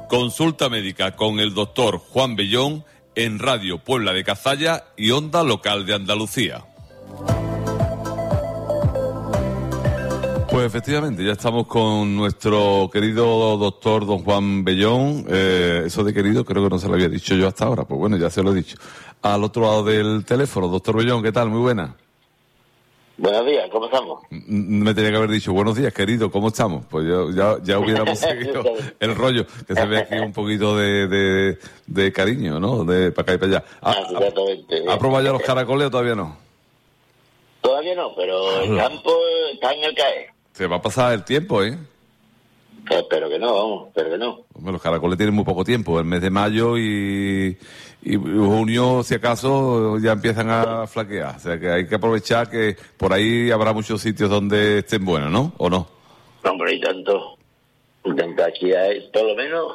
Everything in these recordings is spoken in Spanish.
Consulta médica con el doctor Juan Bellón en Radio Puebla de Cazalla y Onda Local de Andalucía. Pues efectivamente, ya estamos con nuestro querido doctor don Juan Bellón. Eso de querido creo que no se lo había dicho yo hasta ahora, pues bueno, ya se lo he dicho. Al otro lado del teléfono, doctor Bellón, ¿qué tal? Muy buena. Buenos días, ¿cómo estamos? Me tenía que haber dicho, buenos días, querido, ¿cómo estamos? Pues ya hubiéramos seguido el rollo, que se ve aquí un poquito de cariño, ¿no? De para acá y para allá. ¿Ha probado ya los caracoles o todavía no? Todavía no, pero el campo está en el caer. Se va a pasar el tiempo, ¿eh? Espero que no, vamos, espero que no. Hombre, los caracoles tienen muy poco tiempo, el mes de mayo y junio, si acaso, ya empiezan a flaquear. O sea que hay que aprovechar que por ahí habrá muchos sitios donde estén buenos, ¿no? ¿O no? Hombre, y tanto aquí hay, por lo menos,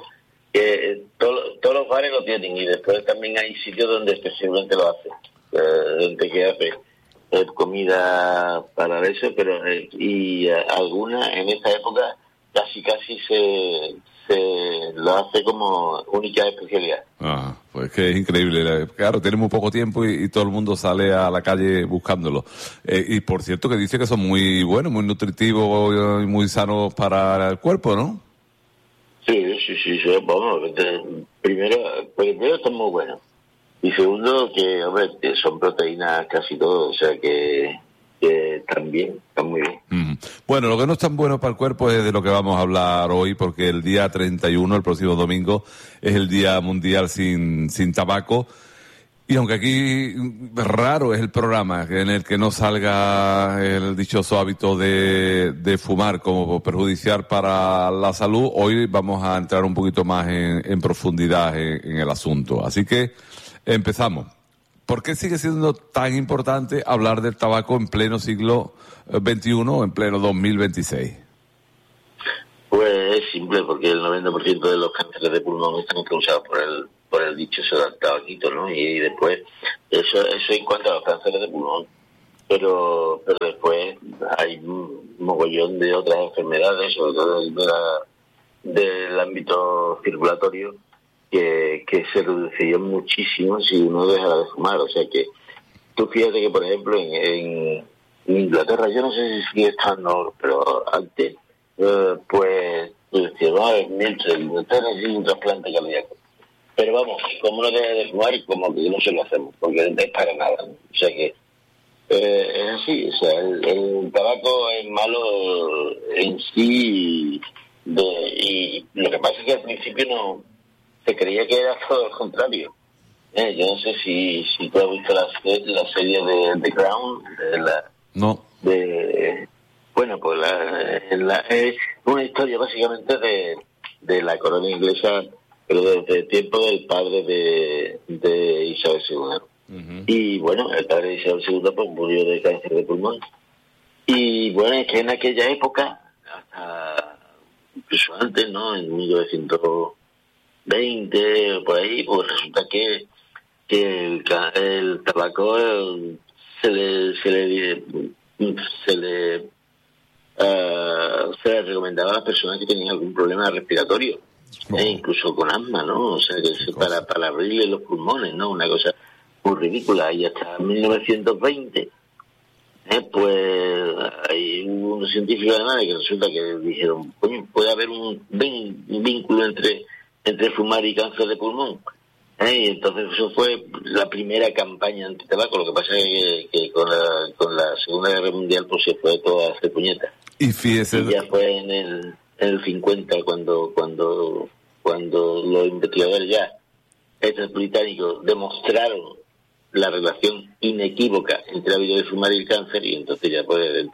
todos los bares lo tienen y después también hay sitios donde especialmente lo hacen, donde que hace comida para eso, pero y algunas en esta época casi se lo hace como única especialidad. Ah, pues que es increíble. Claro, tiene muy poco tiempo y todo el mundo sale a la calle buscándolo. Y por cierto que dice que son muy buenos, muy nutritivos y muy sanos para el cuerpo, ¿no? Sí, vamos, primero están muy buenos. Y segundo, que hombre, son proteínas casi todo, o sea que están bien, están muy bien. Bueno, lo que no es tan bueno para el cuerpo es de lo que vamos a hablar hoy, porque el día 31, el próximo domingo, es el Día Mundial sin Tabaco. Y aunque aquí raro es el programa en el que no salga el dichoso hábito de fumar como perjudicial para la salud, hoy vamos a entrar un poquito más en profundidad en el asunto. Así que empezamos. ¿Por qué sigue siendo tan importante hablar del tabaco en pleno siglo XXI o en pleno 2026? Pues es simple, porque el 90% de los cánceres de pulmón están causados por el dichoso tabaquito, ¿no? Y después, eso en cuanto a los cánceres de pulmón. Pero después hay un mogollón de otras enfermedades, sobre todo del ámbito circulatorio, que se reduciría muchísimo si uno dejara de fumar. O sea que tú fíjate que, por ejemplo, en Inglaterra, yo no sé si sigue estando, pero antes, pues decía, Inglaterra es un trasplante cardíaco. Pero vamos, como no deja de fumar, como que no se lo hacemos, porque no es para nada, ¿no? O sea que es así, o sea, el tabaco es malo en sí, y lo que pasa es que al principio no se creía que era todo lo contrario. Yo no sé si tú has visto la serie de The Crown. No. Bueno, pues es una historia básicamente de la corona inglesa, pero desde el tiempo del padre de Isabel II. Uh-huh. Y bueno, el padre de Isabel II pues murió de cáncer de pulmón. Y bueno, es que en aquella época, hasta incluso antes, ¿no? En 1920 por ahí, pues resulta que el tabaco se le recomendaba a las personas que tenían algún problema respiratorio, incluso con asma, ¿no? O sea, que para abrirle los pulmones, ¿no? Una cosa muy ridícula. Y hasta 1920 pues hay unos científicos alemanes que resulta que dijeron, coño, puede haber un vínculo entre fumar y cáncer de pulmón. Y entonces eso fue la primera campaña anti-tabaco. Lo que pasa es que con la Segunda Guerra Mundial pues se fue todo a hacer puñetas. Y fíjese, y ya fue en el 50 cuando los investigadores ya, estos británicos, demostraron la relación inequívoca entre el hábito de fumar y el cáncer, y entonces ya pues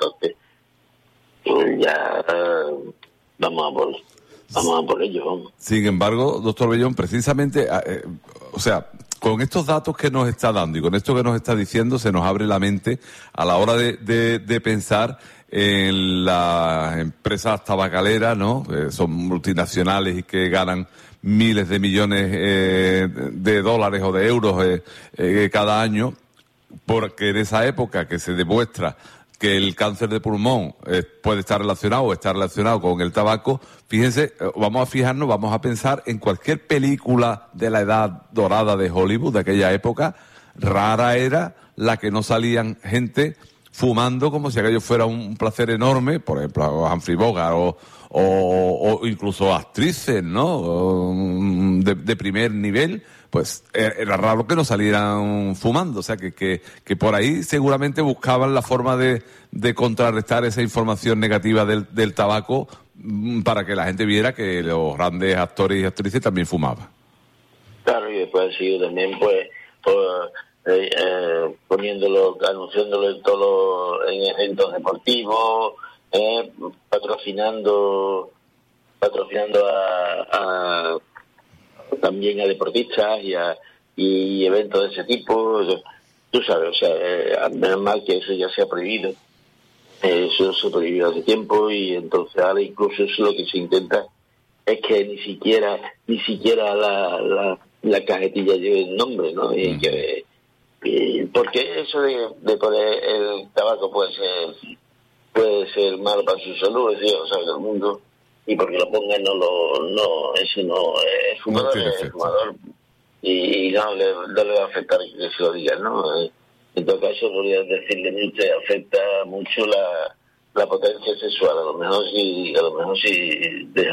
ya vamos a por ello, vamos. Sin embargo, doctor Bellón, precisamente, o sea, con estos datos que nos está dando y con esto que nos está diciendo, se nos abre la mente a la hora de pensar en las empresas tabacaleras, ¿no? Son multinacionales y que ganan miles de millones de dólares o de euros cada año, porque en esa época que se demuestra que el cáncer de pulmón puede estar relacionado o está relacionado con el tabaco, fíjense, vamos a fijarnos, vamos a pensar en cualquier película de la edad dorada de Hollywood, de aquella época, rara era la que no salían gente fumando como si aquello fuera un placer enorme, por ejemplo, Humphrey Bogart o incluso actrices, ¿no? De primer nivel, pues era raro que no salieran fumando, o sea que por ahí seguramente buscaban la forma de contrarrestar esa información negativa del tabaco para que la gente viera que los grandes actores y actrices también fumaban. Claro, y después ha sido también poniéndolo, anunciándolo en eventos deportivos, patrocinando a también a deportistas y eventos de ese tipo. Tú sabes, o sea, menos mal que eso ya se ha prohibido. Eso se prohibió hace tiempo, y entonces ahora incluso eso lo que se intenta es que ni siquiera la cajetilla lleve el nombre, ¿no? Porque eso de poder, el tabaco puede ser malo para su salud, es decir, o sea, del mundo, y porque lo pongan ese no es fumador, no es fumador, y no le va a afectar que se lo digan, ¿no? En todo caso, podría decirle que afecta mucho la potencia sexual, a lo mejor sí deja.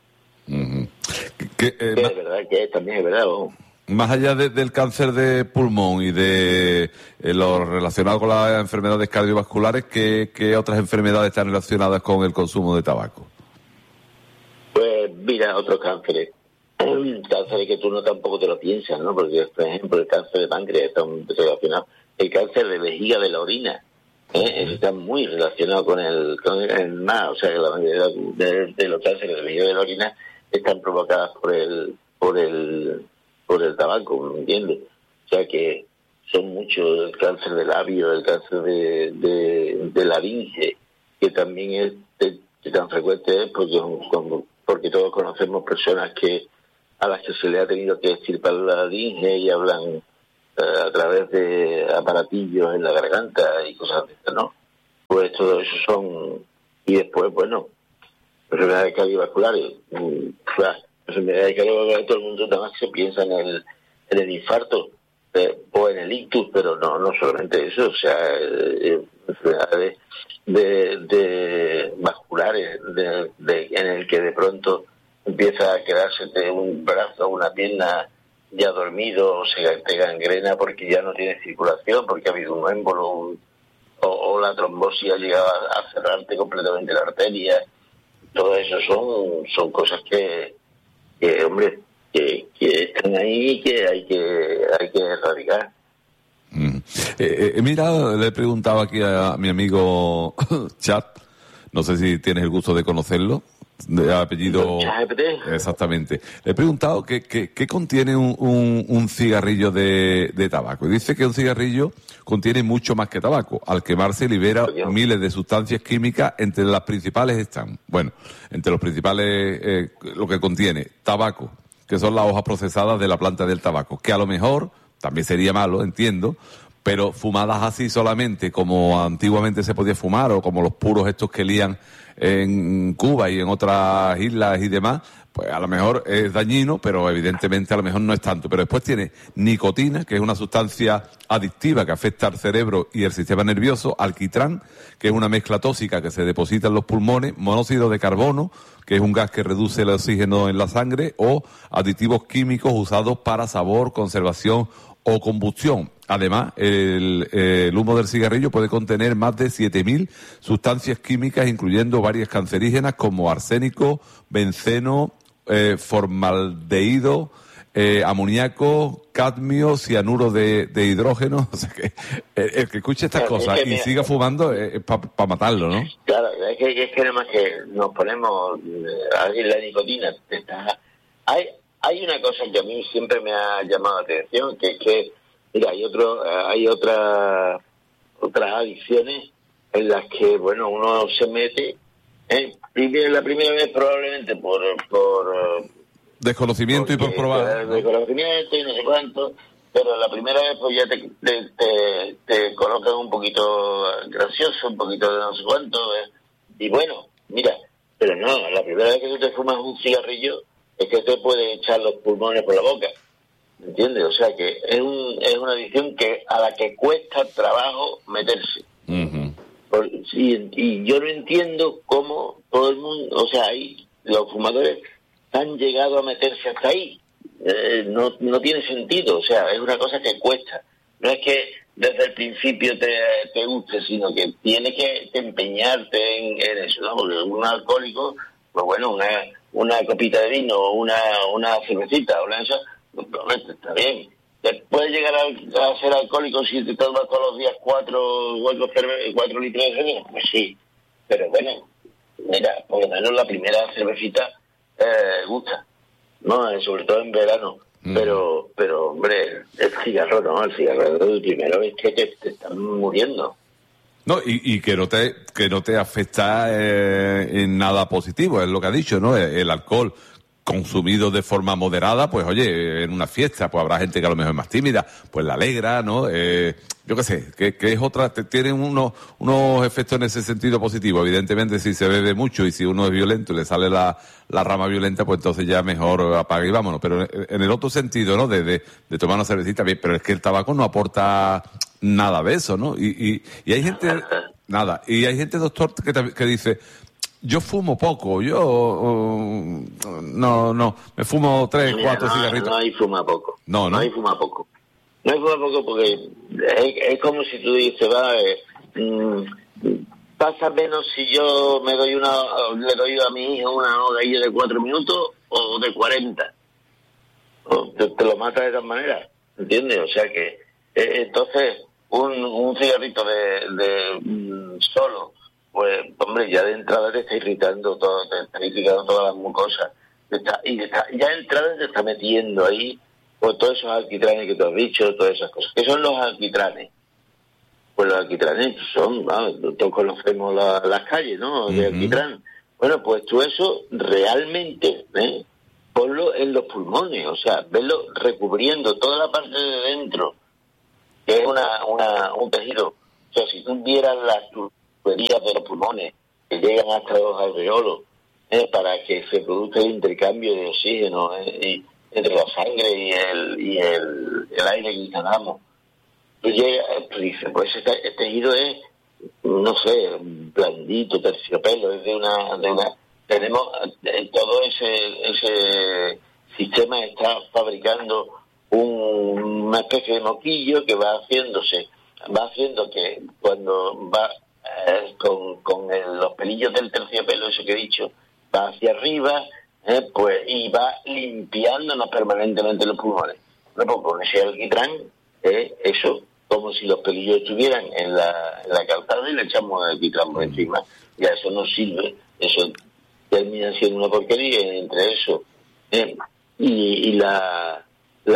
Es verdad que también es verdad, ¿no? Más allá del cáncer de pulmón y de lo relacionado con las enfermedades cardiovasculares, ¿qué otras enfermedades están relacionadas con el consumo de tabaco? Pues mira, otros cánceres. Cánceres que tú no tampoco te lo piensas, ¿no? Porque, por ejemplo, el cáncer de páncreas está muy relacionado. El cáncer de vejiga, de la orina, está muy relacionado con el más. O sea, que la mayoría de los cánceres de vejiga, de la orina están provocadas por el tabaco, ¿me entiendes? O sea que son muchos, el cáncer de labio, el cáncer de laringe, que también es tan frecuente, porque todos conocemos personas a las que se le ha tenido que extirpar la laringe y hablan a través de aparatillos en la garganta y cosas de estas, ¿no? Pues todo eso son... Y después, bueno, enfermedades cardiovasculares. Enfermedades cardiovasculares, todo el mundo nada más se piensa en el infarto o en el ictus, pero no solamente eso, o sea, enfermedades de vasculares, en el que de pronto empieza a quedarse un brazo o una pierna ya dormido, o se te gangrena porque ya no tiene circulación, porque ha habido un émbolo o la trombosis ha llegado a cerrarte completamente la arteria. Todo eso son cosas que hombre, que están ahí y que hay que erradicar. Mira, le he preguntado aquí a mi amigo Chat, no sé si tienes el gusto de conocerlo, de apellido... Exactamente. Le he preguntado qué contiene un cigarrillo de tabaco. Y dice que un cigarrillo contiene mucho más que tabaco. Al quemarse libera miles de sustancias químicas, entre las principales están, entre los principales lo que contiene tabaco, que son las hojas procesadas de la planta del tabaco, que a lo mejor también sería malo, entiendo, pero fumadas así solamente, como antiguamente se podía fumar, o como los puros estos que lían en Cuba y en otras islas y demás, pues a lo mejor es dañino, pero evidentemente a lo mejor no es tanto. Pero después tiene nicotina, que es una sustancia adictiva que afecta al cerebro y el sistema nervioso, alquitrán, que es una mezcla tóxica que se deposita en los pulmones, monóxido de carbono, que es un gas que reduce el oxígeno en la sangre, o aditivos químicos usados para sabor, conservación o combustión. Además, el humo del cigarrillo puede contener más de 7.000 sustancias químicas, incluyendo varias cancerígenas como arsénico, benceno, formaldehído, amoníaco, cadmio, cianuro de hidrógeno. O sea que el que escuche estas cosas y siga fumando es para matarlo, ¿no? Claro, es que nada más que nos ponemos la nicotina. Hay una cosa que a mí siempre me ha llamado la atención, que es que, mira, hay otras adicciones en las que, bueno, uno se mete, la primera vez probablemente por desconocimiento y por probar, desconocimiento y no sé cuánto, pero la primera vez pues ya te colocan un poquito gracioso, un poquito de no sé cuánto, y bueno, mira, pero no, la primera vez que tú te fumas un cigarrillo es que te puede echar los pulmones por la boca, ¿entiendes? O sea que es una adicción a la que cuesta trabajo meterse. Uh-huh. Y yo no entiendo cómo todo el mundo, o sea, los fumadores han llegado a meterse hasta ahí. No tiene sentido, o sea, es una cosa que cuesta. No es que desde el principio te guste, sino que tienes que empeñarte en eso, ¿no? Porque un alcohólico, pues bueno, una copita de vino, una cervecita, está bien. Puedes llegar a ser alcohólico si te tomas todos los días 4 litros de cerveza, pues sí. Pero bueno, mira, por lo menos la primera cervecita gusta, ¿no? Sobre todo en verano. Pero hombre, el cigarro no, el cigarro el primero es que te están muriendo. No, y que no te afecta en nada positivo, es lo que ha dicho, ¿no? El alcohol consumido de forma moderada, pues oye, en una fiesta, pues habrá gente que a lo mejor es más tímida, pues la alegra, ¿no? Yo qué sé, que es otra, tienen unos efectos en ese sentido positivo. Evidentemente, si se bebe mucho y si uno es violento y le sale la rama violenta, pues entonces ya mejor apague y vámonos. Pero en el otro sentido, ¿no? De tomar una cervecita, bien, pero es que el tabaco no aporta nada de eso, ¿no? Y hay gente, y hay gente, doctor, que dice, yo fumo poco, no, me fumo 3, 4 cigarritos. No hay fuma poco. No hay fuma poco. No hay fuma poco porque es como si tú dices, pasa menos si yo le doy a mi hijo una hogilla de 4 minutos o de 40. Te lo mata de tal manera, ¿entiendes? O sea que, entonces, un cigarrito de solo, pues, hombre, ya de entrada te está irritando todo, te está irritando todas las mucosas. Ya de entrada te está metiendo ahí, pues, todos esos alquitranes que tú has dicho, todas esas cosas. ¿Qué son los alquitranes? Pues los alquitranes son, todos conocemos las calles, ¿no? De alquitrán. Bueno, pues tú eso realmente, ponlo en los pulmones, o sea, verlo recubriendo toda la parte de dentro, que es un tejido. O sea, si tú vieras las tuberías de los pulmones que llegan hasta los alveolos, para que se produzca el intercambio de oxígeno entre la sangre y el aire que inhalamos, tú dices, pues este tejido es, no sé, blandito, terciopelo, es de una tenemos todo ese sistema está fabricando una especie de moquillo que va haciendo que cuando va con los pelillos del terciopelo, eso que he dicho, va hacia arriba, pues, y va limpiándonos permanentemente los pulmones. Bueno, pues con ese alquitrán, eso, como si los pelillos estuvieran en la calzada y le echamos el alquitrán por encima. Ya eso no sirve, eso termina siendo una porquería. Entre eso y la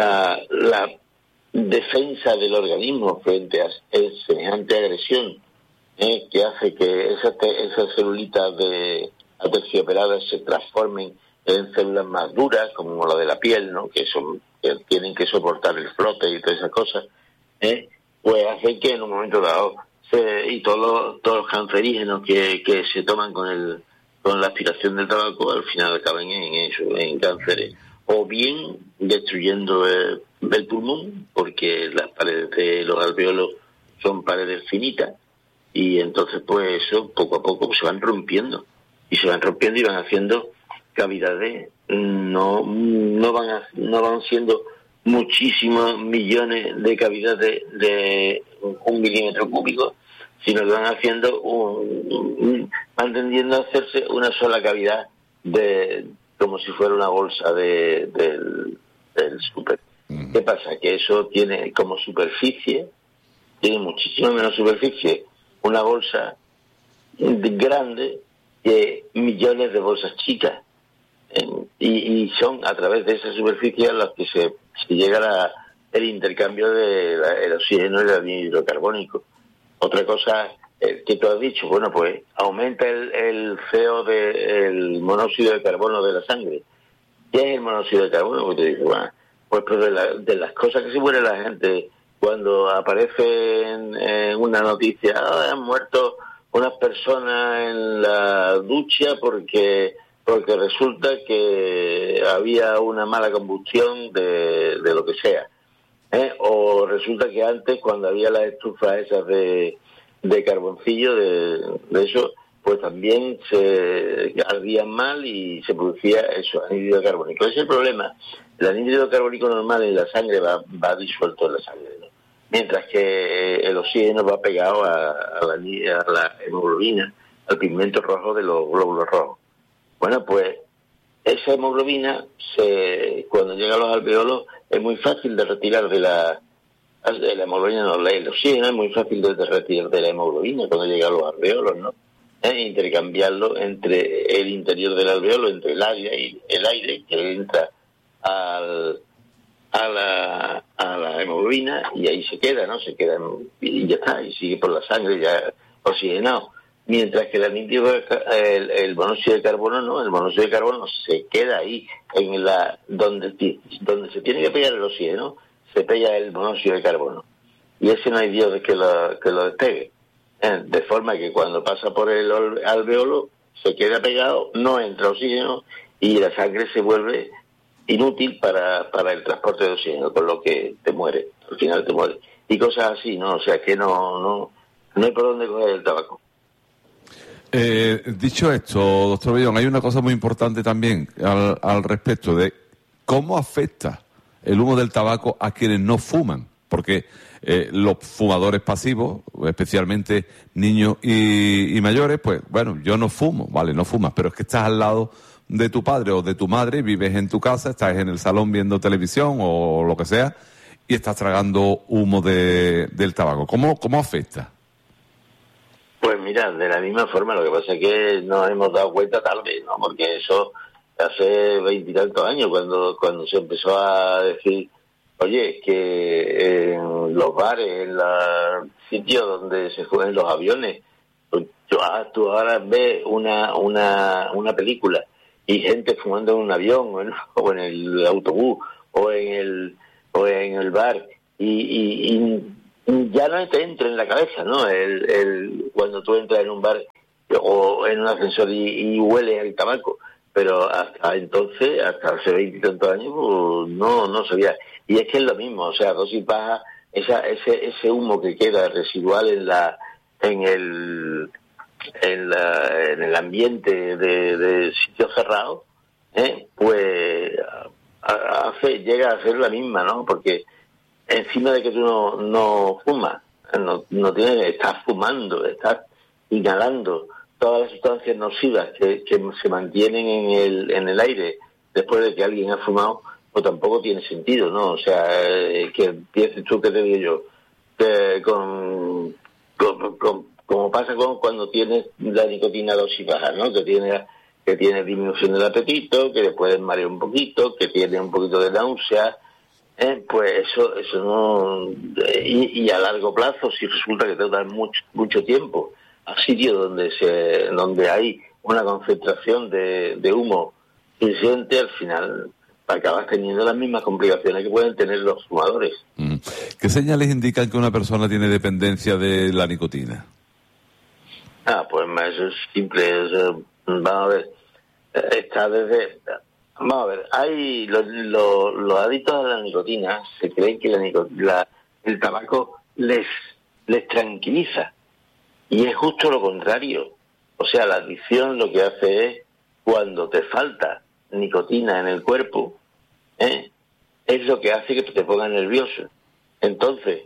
defensa del organismo frente a semejante agresión, que hace que esas celulitas aterciopeladas se transformen en células más duras, como la de la piel, ¿no? Que tienen que soportar el frote y todas esas cosas, pues hace que en un momento dado y todos los cancerígenos que se toman con la aspiración del tabaco al final acaban en cánceres, o bien destruyendo el pulmón, porque las paredes de los alveolos son paredes finitas, y entonces pues eso poco a poco se van rompiendo y van haciendo cavidades, no van siendo muchísimos millones de cavidades de 1 milímetro cúbico, sino que van haciendo van tendiendo a hacerse una sola cavidad como si fuera una bolsa del súper. ¿Qué pasa? Que eso tiene como superficie, tiene muchísimo menos superficie una bolsa grande que millones de bolsas chicas, y son a través de esa superficie a las que se llega el intercambio del oxígeno y el anhídrido carbónico. Otra cosa que tú has dicho, bueno, pues aumenta el CO el monóxido de carbono de la sangre. ¿Qué es el monóxido de carbono? Porque te dice, bueno, Pues de las cosas que se muere la gente cuando aparece en una noticia, han muerto unas personas en la ducha porque resulta que había una mala combustión de lo que sea, o resulta que antes, cuando había las estufas esas de carboncillo, de eso, pues también se ardían mal y se producía eso, anhídrido carbónico. Ese es el problema. El anhídrido carbónico normal en la sangre va disuelto en la sangre, ¿no? Mientras que el oxígeno va pegado a la hemoglobina, al pigmento rojo de los glóbulos rojos. Bueno, pues esa hemoglobina, cuando llega a los alveolos, es muy fácil de retirar de la hemoglobina, no, el oxígeno es muy fácil de retirar de la hemoglobina cuando llega a los alveolos, ¿no? Intercambiarlo entre el interior del alveolo, entre el aire que entra a la hemoglobina, y ahí se queda, ¿no? Y ya está, y sigue por la sangre ya oxigenado. Mientras que el monóxido de carbono no, el monóxido de carbono se queda ahí, donde se tiene que pegar el oxígeno, se pega el monóxido de carbono. Y ese no hay Dios que lo despegue. De forma que cuando pasa por el alveolo se queda pegado, no entra oxígeno y la sangre se vuelve inútil para el transporte de oxígeno, con lo que te muere, al final te muere. Y cosas así, ¿no? O sea que no hay por dónde coger el tabaco. Dicho esto, doctor Bellón, hay una cosa muy importante también al respecto de cómo afecta el humo del tabaco a quienes no fuman, porque los fumadores pasivos, especialmente niños y mayores, pues bueno, yo no fumo, vale, no fumas, pero es que estás al lado de tu padre o de tu madre, vives en tu casa, estás en el salón viendo televisión o lo que sea, y estás tragando humo del tabaco. ¿Cómo afecta? Pues mira, de la misma forma, lo que pasa es que nos hemos dado cuenta tarde, ¿no? Porque eso hace 20 y tantos años, cuando se empezó a decir, oye, que en los bares, en los sitios donde se juegan los aviones, tú ahora ves una película y gente fumando en un avión o en el autobús o en el bar y ya no te entra en la cabeza, ¿no? Cuando tú entras en un bar o en un ascensor y hueles el tabaco, pero hasta entonces, hasta hace 20 y tantos años, pues, no sabía. Y es que es lo mismo, o sea, dosis baja, ese humo que queda residual en el ambiente de sitios cerrados, pues llega a ser la misma, ¿no? Porque encima de que tú no fumas, estás fumando, estás inhalando todas las sustancias nocivas que se mantienen en el aire después de que alguien ha fumado, pues tampoco tiene sentido, ¿no? O sea, que empieces tú, que te digo yo, que como pasa cuando tienes la nicotina dosis baja, ¿no? Que tiene disminución del apetito, que le puedes marear un poquito, que tiene un poquito de náusea, pues eso no. Y a largo plazo, si resulta que te da mucho tiempo a sitios donde hay una concentración de humo suficiente, al final acabas teniendo las mismas complicaciones que pueden tener los fumadores. ¿Qué señales indican que una persona tiene dependencia de la nicotina? Pues eso es simple. Vamos a ver, vamos a ver, hay los adictos a la nicotina se creen que el tabaco les tranquiliza, y es justo lo contrario. O sea, la adicción lo que hace es, cuando te falta nicotina en el cuerpo, es lo que hace que te pongas nervioso. Entonces,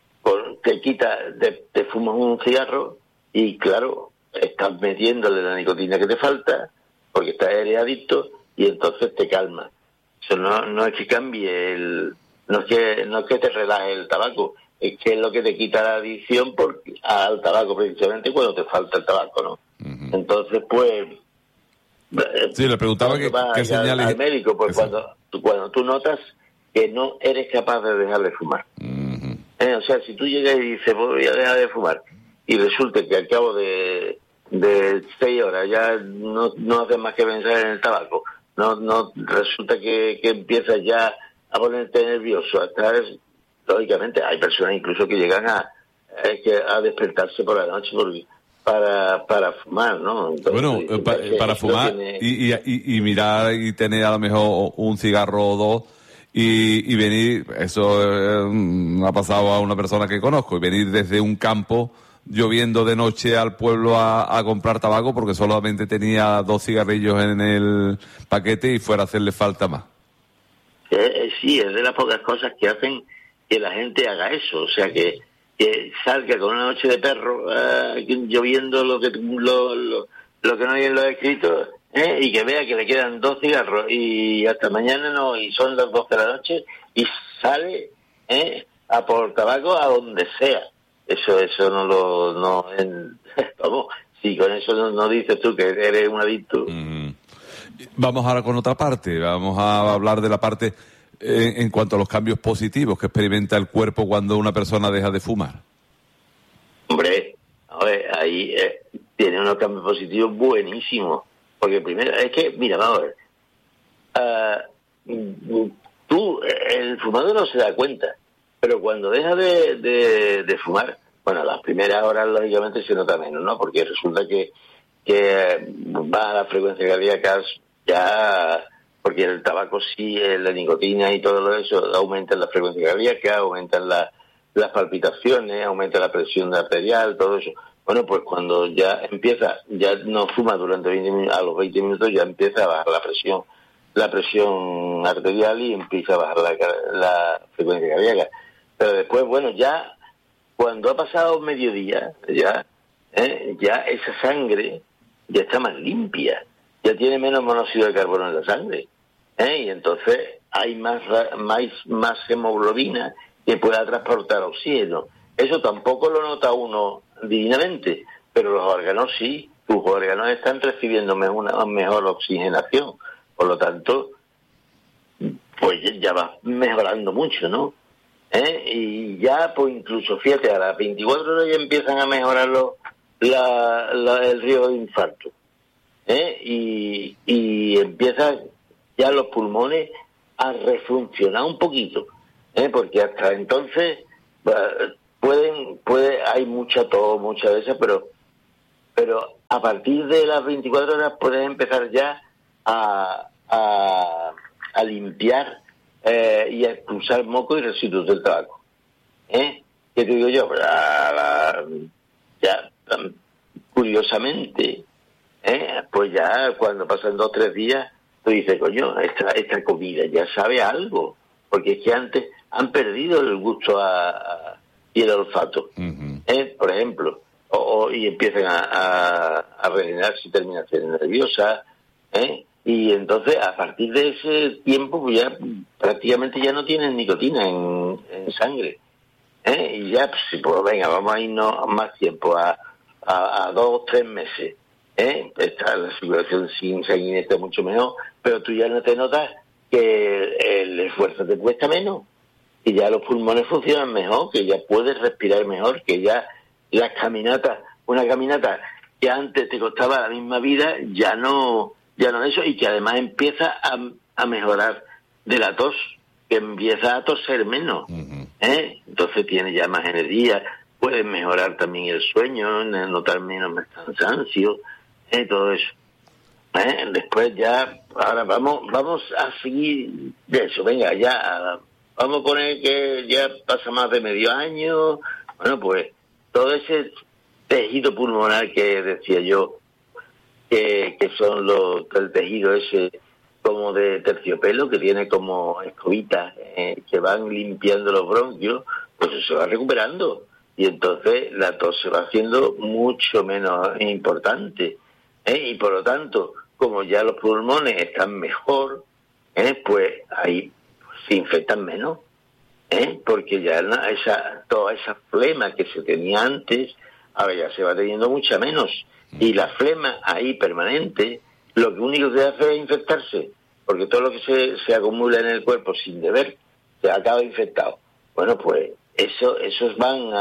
te fumas un cigarro y claro, estás metiéndole la nicotina que te falta porque eres adicto, y entonces te calma. Eso no es que cambie no es que te relaje el tabaco, es que es lo que te quita la adicción al tabaco, precisamente cuando te falta el tabaco, ¿no? Uh-huh. Entonces, pues sí, le preguntaba qué señales al médico, pues cuando tú notas que no eres capaz de dejar de fumar. Uh-huh. O sea, si tú llegas y dices, voy a dejar de fumar, y resulta que al cabo de 6 horas ya no haces más que pensar en el tabaco, no resulta que empiezas ya ponerte nervioso, a estar, lógicamente, hay personas incluso que llegan a despertarse por la noche para fumar, ¿no? Entonces, bueno, para fumar tiene... y mirar y tener a lo mejor un cigarro o dos y venir, eso ha pasado a una persona que conozco, y venir desde un campo lloviendo de noche al pueblo a comprar tabaco porque solamente tenía 2 cigarrillos en el paquete y fuera a hacerle falta más. Sí, es de las pocas cosas que hacen que la gente haga eso, o sea, que salga con una noche de perro lloviendo lo que no hay en los escritos, y que vea que le quedan 2 cigarros y hasta mañana no, y son las 12 de la noche y sale a por tabaco a donde sea. Eso vamos, si con eso no dices tú que eres un adicto. Vamos ahora con otra parte, vamos a hablar de la parte en cuanto a los cambios positivos que experimenta el cuerpo cuando una persona deja de fumar. Hombre, a ver, ahí tiene unos cambios positivos buenísimos, porque primero, es que, mira, vamos a ver, el fumador no se da cuenta, pero cuando deja de fumar, bueno, las primeras horas lógicamente se nota menos, ¿no? Porque resulta que va a la frecuencia cardíaca ya, porque el tabaco sí, la nicotina y todo eso aumentan la frecuencia cardíaca, aumentan las palpitaciones, aumenta la presión arterial, todo eso. Bueno, pues cuando ya no fuma durante 20 minutos, a los 20 minutos ya empieza a bajar la presión arterial y empieza a bajar la frecuencia cardíaca. Pero después, bueno, ya cuando ha pasado mediodía, ya esa sangre ya está más limpia, ya tiene menos monóxido de carbono en la sangre, y entonces hay más hemoglobina que pueda transportar oxígeno. Eso tampoco lo nota uno divinamente, pero los órganos sí, tus órganos están recibiendo una mejor oxigenación, por lo tanto, pues ya va mejorando mucho, ¿no? Y ya, pues incluso, fíjate, a las 24 horas ya empiezan a mejorar el riesgo de infarto, y empiezan ya los pulmones a refuncionar un poquito, porque hasta entonces hay mucha tos, muchas veces, pero a partir de las 24 horas puedes empezar ya a limpiar y a expulsar moco y residuos del tabaco. ¿Qué te digo yo? Ya, curiosamente, pues ya cuando pasan 2 o 3 días, tú dices, coño, esta comida ya sabe algo, porque es que antes han perdido el gusto y el olfato. Por ejemplo, y empiezan a regenerarse terminaciones nerviosas, y entonces a partir de ese tiempo pues ya prácticamente ya no tienen nicotina en sangre, y ya pues venga, vamos a irnos más tiempo, a 2 o 3 meses, la circulación sanguínea está mucho mejor, pero tú ya no te notas que el esfuerzo te cuesta menos, y ya los pulmones funcionan mejor, que ya puedes respirar mejor, que ya una caminata que antes te costaba la misma vida, ya no eso, y que además empieza a mejorar de la tos, que empieza a toser menos, entonces tiene ya más energía, puedes mejorar también el sueño, notar menos cansancio, todo eso. Después ya, ahora vamos a seguir de eso, venga, ya vamos a poner que ya pasa más de medio año, bueno, pues todo ese tejido pulmonar que decía yo, que son el tejido ese como de terciopelo, que tiene como escobitas que van limpiando los bronquios, pues eso se va recuperando, y entonces la tos se va haciendo mucho menos importante, y por lo tanto, como ya los pulmones están mejor, pues ahí se infectan menos, porque ya toda esa flema que se tenía antes, ahora ya se va teniendo mucha menos, y la flema ahí permanente, lo único que hace es infectarse, porque todo lo que se acumula en el cuerpo sin deber, se acaba infectado. Bueno, pues esos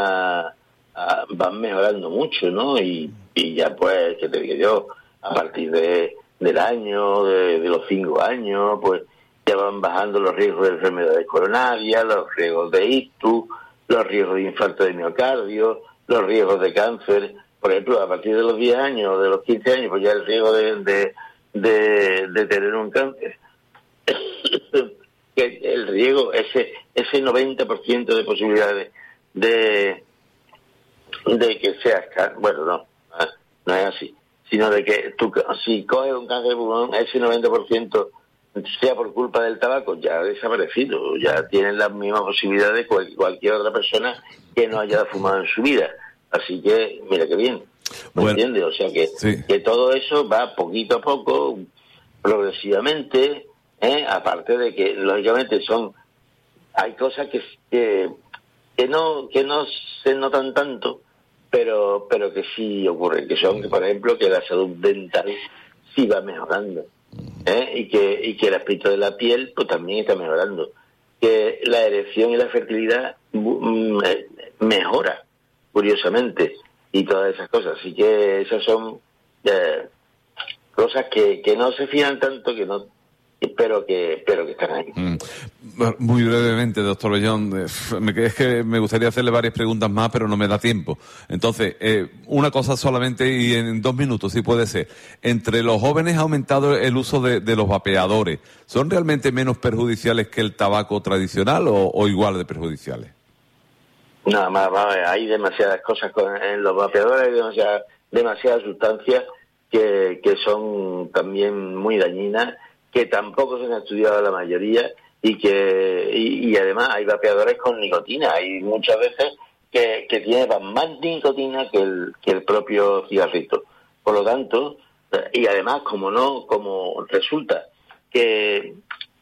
van mejorando mucho, ¿no? Y ya pues, que te digo yo, a partir del año, de los 5 años, pues ya van bajando los riesgos de enfermedades coronarias, los riesgos de ictus, los riesgos de infarto de miocardio, los riesgos de cáncer. Por ejemplo, a partir de los 10 años, de los 15 años, pues ya el riesgo de tener un cáncer. Que el riesgo, ese 90% de posibilidades de que seas cáncer, bueno, no es así, sino de que tú, si coges un cáncer de pulmón, ese 90%, sea por culpa del tabaco, ya ha desaparecido, ya tienen la misma posibilidad de cualquier otra persona que no haya fumado en su vida. Así que, mira qué bien, ¿me entiendes? O sea que todo eso va poquito a poco, progresivamente, aparte de que, lógicamente, hay cosas que no se notan tanto, pero que sí ocurren, que son, por ejemplo, que la salud dental sí va mejorando. Y que el aspecto de la piel pues también está mejorando, que la erección y la fertilidad mejora, curiosamente, y todas esas cosas. Así que esas son cosas que no se fijan tanto, pero que están ahí. Muy brevemente, doctor Bellón, es que me gustaría hacerle varias preguntas más, pero no me da tiempo. Entonces, una cosa solamente y en 2 minutos, si puede ser. Entre los jóvenes ha aumentado el uso de los vapeadores. ¿Son realmente menos perjudiciales que el tabaco tradicional o igual de perjudiciales? Nada más, hay demasiadas cosas en los vapeadores, hay demasiadas sustancias que son también muy dañinas, que tampoco se han estudiado la mayoría y además hay vapeadores con nicotina. Hay muchas veces que tienen más nicotina que el propio cigarrito. Por lo tanto, y además como resulta que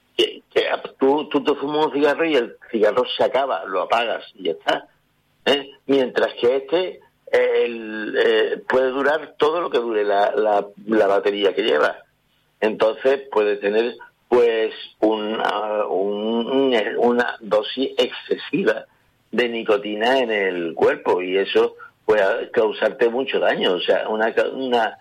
tú te fumas un cigarro y el cigarro se acaba, lo apagas y ya está. Mientras que puede durar todo lo que dure la batería que lleva. Entonces puede tener pues una dosis excesiva de nicotina en el cuerpo y eso puede causarte mucho daño. O sea, una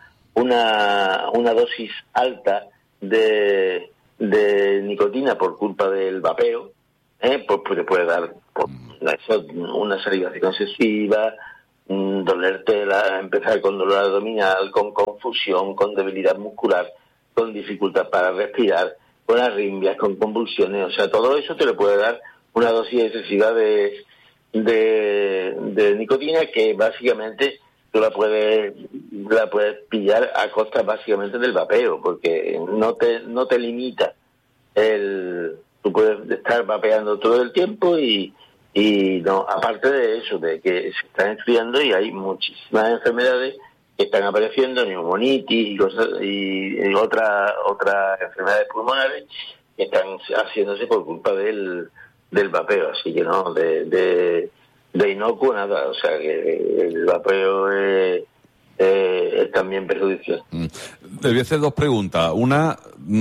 dosis alta de nicotina por culpa del vapeo, pues te puede dar una salivación excesiva, dolerte, empezar con dolor abdominal, con confusión, con debilidad muscular, con dificultad para respirar, con arritmias, con convulsiones. O sea, todo eso te lo puede dar una dosis excesiva de nicotina, que básicamente tú la puedes pillar a costa básicamente del vapeo, porque no te limita. Tú puedes estar vapeando todo el tiempo y no, aparte de eso, de que se están estudiando y hay muchísimas enfermedades que están apareciendo, neumonitis y cosas y otras enfermedades pulmonares que están haciéndose por culpa del vapeo. Así que no, de inocuo nada. O sea que el vapeo es también perjudicial. Le voy a hacer 2 preguntas. Una,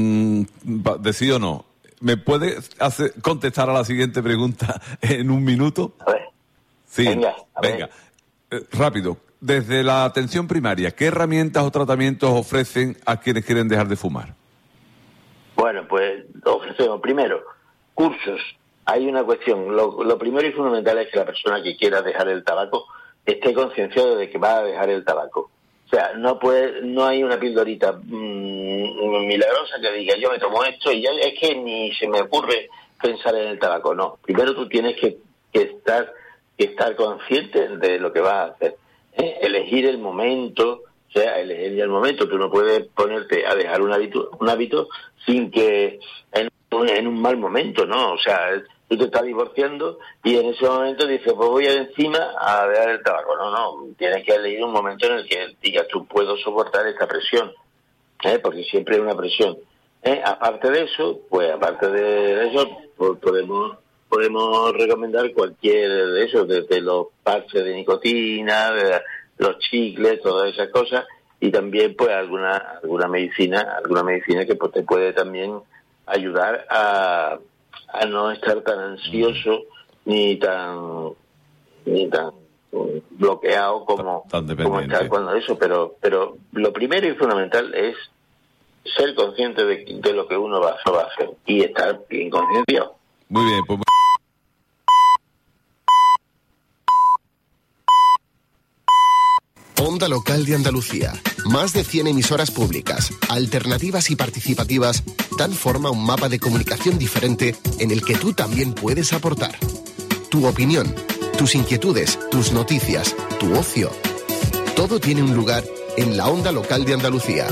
de sí o no. ¿Me puede contestar a la siguiente pregunta en 1 minuto? A ver. Sí. Venga. Rápido. Desde la atención primaria, ¿qué herramientas o tratamientos ofrecen a quienes quieren dejar de fumar? Bueno, pues ofrecemos primero cursos. Hay una cuestión. Lo primero y fundamental es que la persona que quiera dejar el tabaco esté concienciado de que va a dejar el tabaco. O sea, no hay una pildorita milagrosa que diga yo me tomo esto y ya es que ni se me ocurre pensar en el tabaco. No, primero tú tienes que estar consciente de lo que vas a hacer. Elegir el momento, o sea, elegir el momento. Tú no puedes ponerte a dejar un hábito sin que en un mal momento, ¿no? O sea, tú te estás divorciando y en ese momento dices, pues voy encima a dejar el tabaco. No, tienes que elegir un momento en el que digas, tú puedo soportar esta presión, porque siempre hay una presión. Aparte de eso, pues podemos recomendar cualquier de esos, desde los parches de nicotina, de los chicles, todas esas cosas, y también pues alguna medicina que pues te puede también ayudar a no estar tan ansioso ni tan bloqueado como estar cuando eso, pero lo primero y fundamental es ser consciente de lo que uno va a hacer y estar bien concienciado. Muy bien, pues... Onda Local de Andalucía. Más de 100 emisoras públicas, alternativas y participativas dan forma a un mapa de comunicación diferente en el que tú también puedes aportar. Tu opinión, tus inquietudes, tus noticias, tu ocio. Todo tiene un lugar en la Onda Local de Andalucía.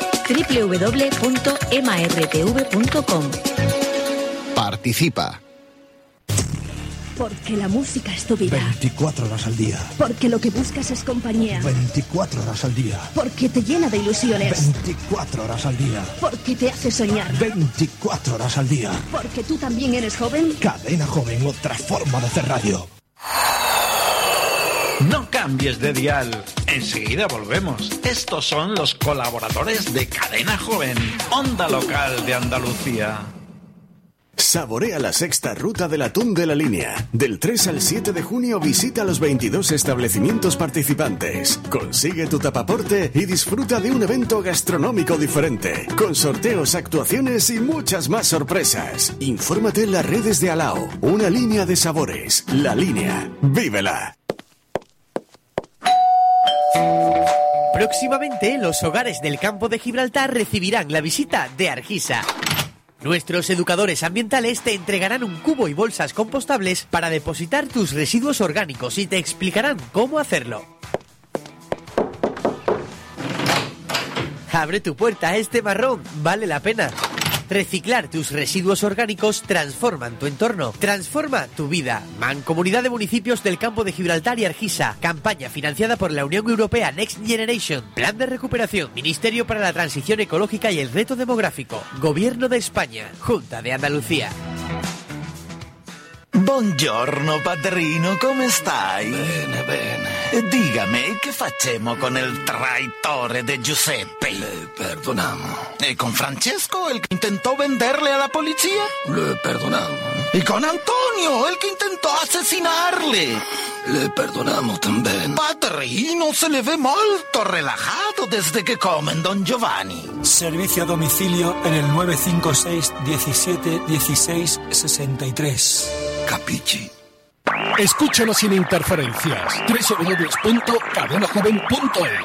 www.martv.com. Participa. Porque la música es tu vida. 24 horas al día. Porque lo que buscas es compañía. 24 horas al día. Porque te llena de ilusiones. 24 horas al día. Porque te hace soñar. 24 horas al día. Porque tú también eres joven. Cadena Joven, otra forma de hacer radio. No cambies de dial. Enseguida volvemos. Estos son los colaboradores de Cadena Joven, Onda Local de Andalucía. Saborea la sexta ruta del atún de la línea. Del 3 al 7 de junio visita los 22 establecimientos participantes. Consigue tu tapaporte y disfruta de un evento gastronómico diferente, con sorteos, actuaciones y muchas más sorpresas. Infórmate en las redes de Alao. Una línea de sabores. La Línea. ¡Vívela! Próximamente, los hogares del campo de Gibraltar recibirán la visita de Argisa. Nuestros educadores ambientales te entregarán un cubo y bolsas compostables para depositar tus residuos orgánicos y te explicarán cómo hacerlo. Abre tu puerta a este marrón, vale la pena. Reciclar tus residuos orgánicos transforman tu entorno, transforma tu vida. Mancomunidad de Municipios del Campo de Gibraltar y Argisa. Campaña financiada por la Unión Europea Next Generation. Plan de recuperación. Ministerio para la Transición Ecológica y el Reto Demográfico. Gobierno de España. Junta de Andalucía. Buongiorno padrino, come stai? Bene, bene. Dígame, che facciamo con il traitore de Giuseppe? Le perdonamos. ¿Y con Francesco, el que intentó venderle a la policía? Le perdonamos. ¿Y con Antonio, el que intentó asesinarle? Le perdonamos también. Padrino, se le ve molto relajado desde que comen Don Giovanni. Servicio a domicilio en el 956 17 16 63. Capichi. Escúchanos sin interferencias. www.cadenajoven.es.